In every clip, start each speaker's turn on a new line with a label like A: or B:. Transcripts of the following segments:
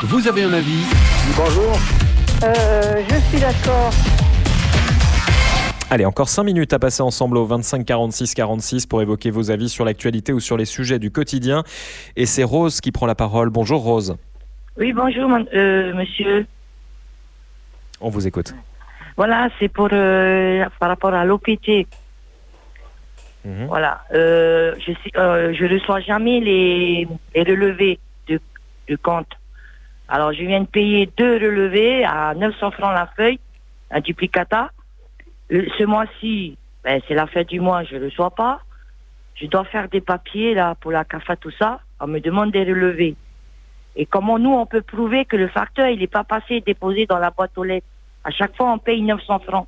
A: Vous avez un avis?
B: Bonjour.
C: Je suis d'accord.
D: Allez, encore 5 minutes à passer ensemble au 25 46 46 pour évoquer vos avis sur l'actualité ou sur les sujets du quotidien. Et c'est Rose qui prend la parole. Bonjour Rose.
C: Oui, bonjour, monsieur.
D: On vous écoute.
C: Voilà, c'est pour par rapport à l'OPT. Voilà, je reçois jamais les relevés de compte. Alors, je viens de payer 2 relevés à 900 francs la feuille, un duplicata. Ce mois-ci, c'est la fin du mois, je ne reçois pas. Je dois faire des papiers là pour la CAFA, tout ça. On me demande des relevés. Et comment nous, on peut prouver que le facteur, il n'est pas passé et déposé dans la boîte aux lettres? À chaque fois, on paye 900 francs.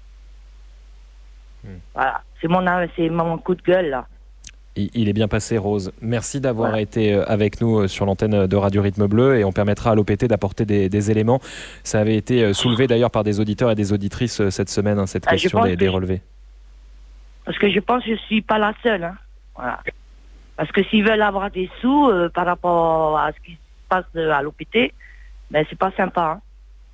C: Voilà, c'est mon coup de gueule, là.
D: Il est bien passé, Rose. Merci d'avoir été avec nous sur l'antenne de Radio Rythme Bleu et on permettra à l'OPT d'apporter des éléments. Ça avait été soulevé d'ailleurs par des auditeurs et des auditrices cette semaine, cette question des relevés.
C: Parce que je pense que je ne suis pas la seule. Hein. Voilà. Parce que s'ils veulent avoir des sous par rapport à ce qui se passe à l'OPT, c'est pas sympa. Hein.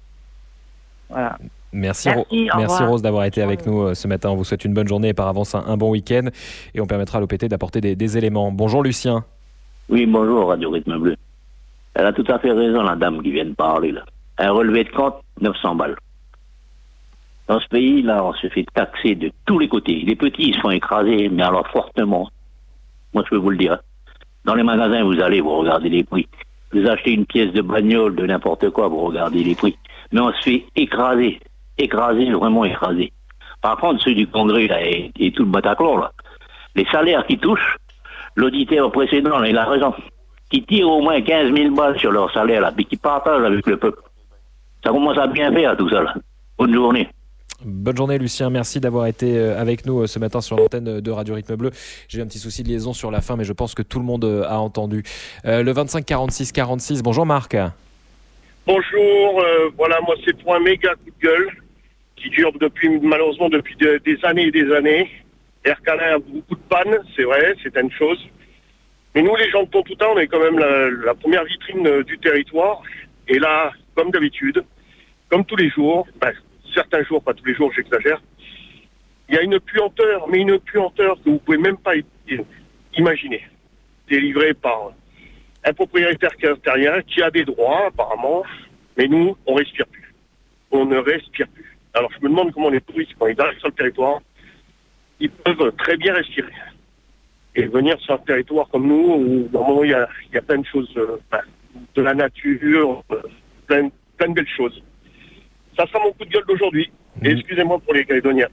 C: Voilà.
D: Merci Rose d'avoir été avec nous ce matin. On vous souhaite une bonne journée et par avance un bon week-end. Et on permettra à l'OPT d'apporter des éléments. Bonjour Lucien.
B: Oui, bonjour Radio Rythme Bleu. Elle a tout à fait raison, la dame qui vient de parler là. Un relevé de compte, 900 balles. Dans ce pays-là, on se fait taxer de tous les côtés. Les petits, ils se font écraser, mais alors fortement. Moi, je peux vous le dire. Dans les magasins, vous allez, vous regardez les prix. Vous achetez une pièce de bagnole, de n'importe quoi, vous regardez les prix. Mais on se fait écraser. Écrasé, vraiment écrasé. Par contre, ceux du Congrès là, et tout le Bataclan, là, les salaires qu'ils touchent, l'auditeur précédent, là, il a raison, qui tirent au moins 15 000 balles sur leur salaire, là, puis qui partagent avec le peuple. Ça commence à bien faire, tout ça, là. Bonne journée.
D: Bonne journée Lucien, merci d'avoir été avec nous ce matin sur l'antenne de Radio Rythme Bleu. J'ai eu un petit souci de liaison sur la fin, mais je pense que tout le monde a entendu. Le 25 46 46, bonjour Marc.
E: Bonjour, voilà, moi c'est pour un méga coup de gueule qui dure malheureusement depuis des années et des années. Air Calais a beaucoup de pannes, c'est vrai, c'est une chose. Mais nous, les gens de Pontoutin, on est quand même la première vitrine du territoire. Et là, comme d'habitude, comme tous les jours, certains jours, pas tous les jours, j'exagère, il y a une puanteur, mais une puanteur que vous pouvez même pas imaginer. Délivrée par un propriétaire terrien qui a des droits, apparemment, mais nous, on respire plus. On ne respire plus. Alors, je me demande comment les touristes, quand ils arrivent sur le territoire, ils peuvent très bien respirer. Et venir sur un territoire comme nous, où normalement, il y a plein de choses, de la nature, plein de belles choses. Ça sera mon coup de gueule d'aujourd'hui. Et excusez-moi pour les Calédoniens.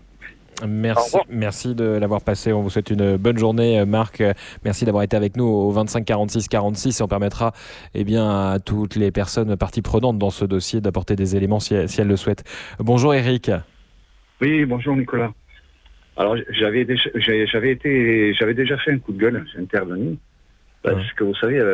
D: Merci de l'avoir passé. On vous souhaite une bonne journée, Marc. Merci d'avoir été avec nous au 25 46 46 et on permettra à toutes les personnes parties prenantes dans ce dossier d'apporter des éléments si elles le souhaitent. Bonjour Eric.
F: Oui, bonjour Nicolas. Alors j'avais déjà fait un coup de gueule, j'ai intervenu parce que vous savez,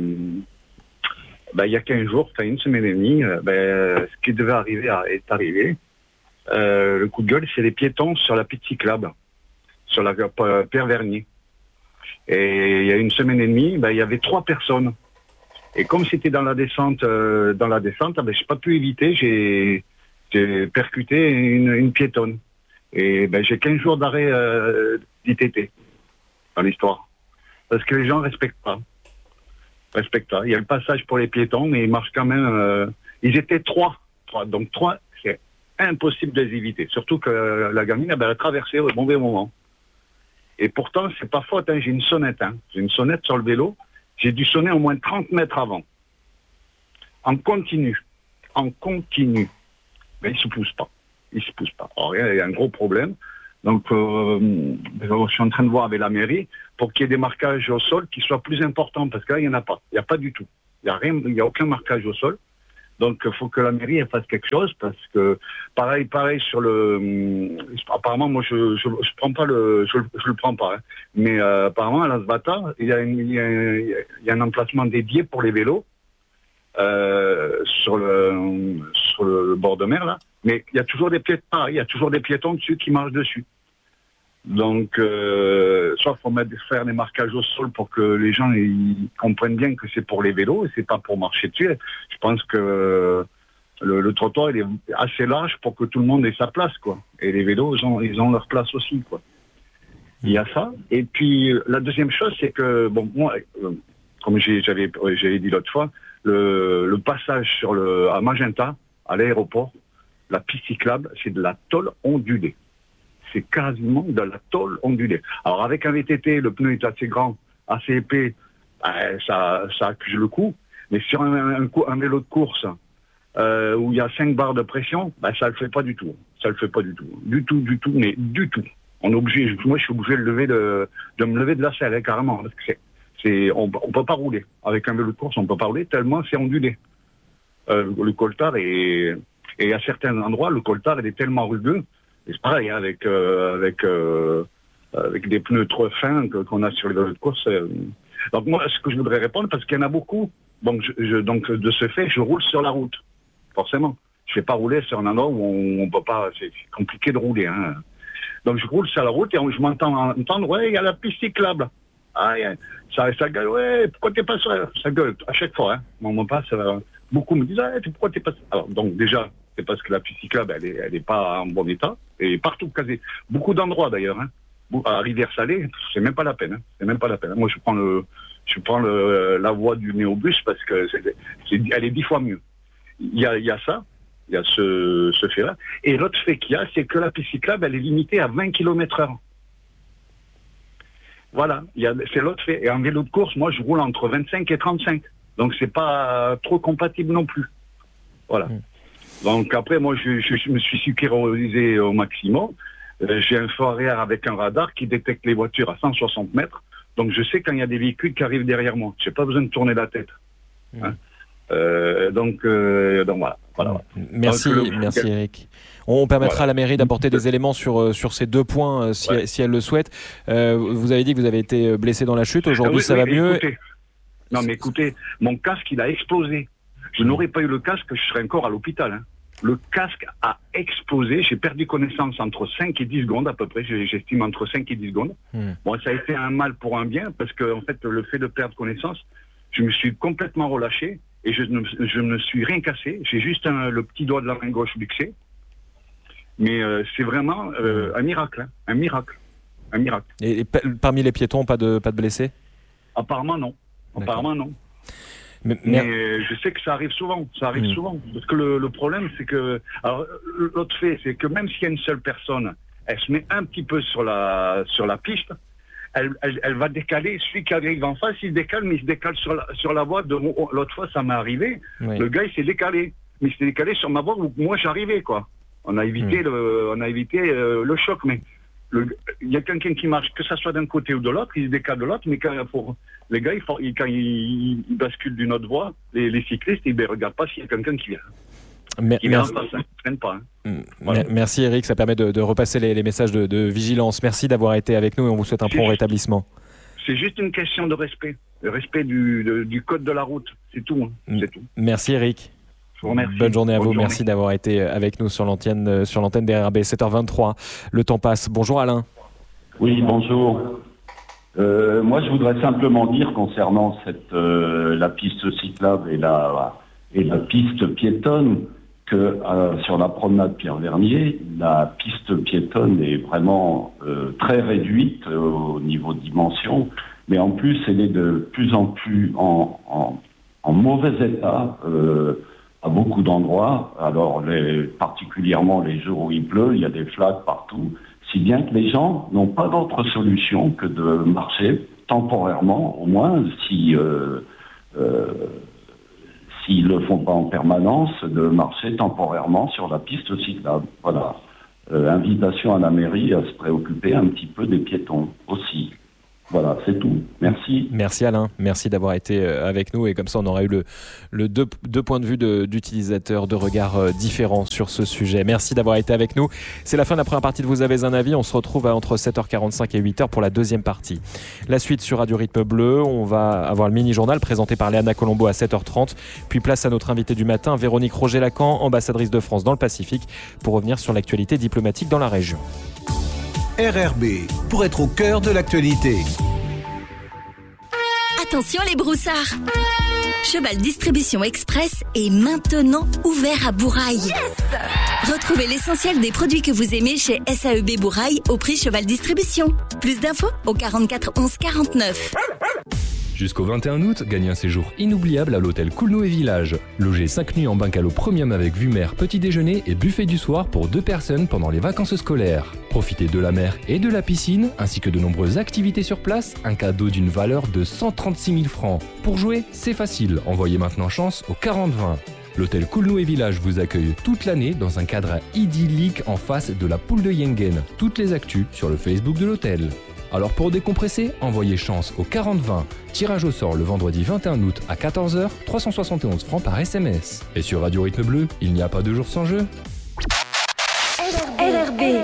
F: il y a 15 jours, une semaine et demie, ce qui devait arriver est arrivé. Le coup de gueule, c'est les piétons sur la piste cyclable, sur la Pierre Vernier. Et il y a une semaine et demie, il y avait 3 personnes. Et comme c'était dans la descente, je n'ai pas pu éviter, j'ai percuté une piétonne. Et j'ai 15 jours d'arrêt d'ITT dans l'histoire. Parce que les gens ne respectent pas. Il y a le passage pour les piétons, mais ils marchent quand même. Ils étaient 3. Donc 3, c'est impossible de les éviter. Surtout que la gamine, elle a traversé au mauvais moment. Et pourtant, c'est pas faute. J'ai une sonnette. J'ai une sonnette sur le vélo. J'ai dû sonner au moins 30 mètres avant. En continu. Mais il se pousse pas. Alors, il y a un gros problème. Donc, je suis en train de voir avec la mairie pour qu'il y ait des marquages au sol qui soient plus importants. Parce que là, il n'y en a pas. Il n'y a pas du tout. Il n'y a aucun marquage au sol. Donc, il faut que la mairie elle fasse quelque chose parce que, pareil sur le... apparemment, moi, je prends pas je le prends pas. Mais apparemment, à Las Batas, il y a un emplacement dédié pour les vélos sur le bord de mer, là. Mais il y a toujours des piétons dessus qui marchent dessus. Donc, soit il faut faire des marquages au sol pour que les gens ils comprennent bien que c'est pour les vélos et c'est pas pour marcher dessus. Je pense que le trottoir il est assez large pour que tout le monde ait sa place, quoi. Et les vélos, ils ont leur place aussi, quoi. Il y a ça. Et puis, la deuxième chose, c'est que, bon, moi, comme j'avais dit l'autre fois, le passage à Magenta, à l'aéroport, la piste cyclable, c'est de la tôle ondulée. C'est quasiment de la tôle ondulée. Alors, avec un VTT, le pneu est assez grand, assez épais, ça accuse le coup. Mais sur un vélo de course, où il y a 5 barres de pression, ça le fait pas du tout. Ça le fait pas du tout. Du tout, mais du tout. On est obligé, moi je suis obligé de me lever de la selle, hein, carrément, parce que on peut pas rouler. Avec un vélo de course, on peut pas rouler tellement c'est ondulé. Le coltard et à certains endroits, le coltard il est tellement rugueux, et c'est pareil, hein, avec des pneus trop fins qu'on a sur les vélos de course. Donc moi, ce que je voudrais répondre, parce qu'il y en a beaucoup, donc de ce fait, je roule sur la route, forcément. Je ne vais pas rouler sur un endroit où on peut pas, c'est compliqué de rouler, hein. Donc je roule sur la route et je m'entends entendre, ouais, il y a la piste cyclable. Ah, ça gueule, ouais, pourquoi t'es pas sur ça gueule à chaque fois, hein. Mon passe, beaucoup me disent, ah, pourquoi t'es pas. Alors donc déjà, c'est parce que la piste cyclable, elle est pas en bon état. Et partout, quasi, beaucoup d'endroits d'ailleurs, hein. À Rivière-Salée, c'est même pas la peine, hein. C'est même pas la peine. Moi, je prends la voie du Néobus parce que elle est 10 fois mieux. Il y a ça. Il y a ce fait-là. Et l'autre fait qu'il y a, c'est que la piste cyclable, elle est limitée à 20 km/h. Voilà, c'est l'autre fait. Et en vélo de course, moi, je roule entre 25 et 35. Donc, c'est pas trop compatible non plus. Voilà. Donc, après, moi, je me suis sécurisé au maximum. J'ai un feu arrière avec un radar qui détecte les voitures à 160 mètres. Donc, je sais quand il y a des véhicules qui arrivent derrière moi. Je n'ai pas besoin de tourner la tête. Hein. Donc voilà.
D: Merci, merci Eric. On permettra à la mairie d'apporter des éléments sur ces 2 points si elle le souhaite. Vous avez dit que vous avez été blessé dans la chute. Aujourd'hui, ça va mieux.
F: Écoutez, mon casque, il a explosé. Je n'aurais pas eu le casque, je serais encore à l'hôpital. Hein. Le casque a explosé. J'ai perdu connaissance entre 5 et 10 secondes à peu près. J'estime entre 5 et 10 secondes. Bon, ça a été un mal pour un bien parce que, en fait, le fait de perdre connaissance, je me suis complètement relâché. Et je ne me suis rien cassé. J'ai juste le petit doigt de la main gauche luxé. Mais c'est vraiment un miracle. Hein. Un miracle.
D: Et parmi les piétons, pas de blessés ?
F: Apparemment, non. Apparemment, non. Mais je sais que ça arrive souvent. Parce que le problème, c'est que... Alors, l'autre fait, c'est que même s'il y a une seule personne, elle se met un petit peu sur la piste... Elle va décaler, celui qui arrive en face, il se décale, mais il se décale sur la voie. L'autre fois, ça m'est arrivé. Oui. Le gars, il s'est décalé. Mais il s'est décalé sur ma voie où moi, j'arrivais, quoi. On a évité le choc, mais il y a quelqu'un qui marche, que ça soit d'un côté ou de l'autre, il se décale de l'autre, mais les gars, quand ils basculent d'une autre voie, les cyclistes, ils ne regardent pas s'il y a quelqu'un qui vient.
D: Merci Eric, ça permet de repasser les messages de vigilance. Merci d'avoir été avec nous et on vous souhaite un prompt rétablissement.
F: C'est juste une question de respect, le respect du code de la route, c'est tout. Hein. C'est tout.
D: Merci Eric.
F: Je vous remercie.
D: Bonne journée à vous, merci d'avoir été avec nous sur l'antenne d'RRB. 7h23, le temps passe. Bonjour Alain.
A: Oui, bonjour. Moi je voudrais simplement dire concernant la piste cyclable et la piste piétonne, que sur la promenade Pierre-Vernier, la piste piétonne est vraiment très réduite au niveau dimension, mais en plus elle est de plus en plus en mauvais état à beaucoup d'endroits. Alors particulièrement les jours où il pleut, il y a des flaques partout, si bien que les gens n'ont pas d'autre solution que de marcher temporairement, au moins s'ils ne le font pas en permanence, de marcher temporairement sur la piste cyclable. Voilà. Invitation à la mairie à se préoccuper un petit peu des piétons aussi. Voilà, c'est tout. Merci.
D: Merci Alain, merci d'avoir été avec nous et comme ça on aura eu le deux points de vue d'utilisateurs, de regards différents sur ce sujet. Merci d'avoir été avec nous. C'est la fin de la première partie de Vous avez un avis. On se retrouve entre 7h45 et 8h pour la deuxième partie. La suite sur Radio Rythme Bleu, on va avoir le mini-journal présenté par Léana Colombo à 7h30. Puis place à notre invité du matin, Véronique Roger-Lacan, ambassadrice de France dans le Pacifique, pour revenir sur l'actualité diplomatique dans la région.
G: RRB, pour être au cœur de l'actualité.
H: Attention les broussards! Cheval Distribution Express est maintenant ouvert à Bourail. Yes! Retrouvez l'essentiel des produits que vous aimez chez SAEB Bourail au prix Cheval Distribution. Plus d'infos au 44 11 49.
I: Jusqu'au 21 août, gagnez un séjour inoubliable à l'hôtel Coulnou et Village. Logez 5 nuits en bungalow premium avec vue mer, petit déjeuner et buffet du soir pour 2 personnes pendant les vacances scolaires. Profitez de la mer et de la piscine, ainsi que de nombreuses activités sur place, un cadeau d'une valeur de 136 000 francs. Pour jouer, c'est facile, envoyez maintenant chance au 40 20. L'hôtel Coulnou et Village vous accueille toute l'année dans un cadre idyllique en face de la poule de Yengen. Toutes les actus sur le Facebook de l'hôtel. Alors pour décompresser, envoyez chance au 40-20. Tirage au sort le vendredi 21 août à 14h, 371 francs par SMS. Et sur Radio Rythme Bleu, il n'y a pas de jour sans jeu.
H: RRB.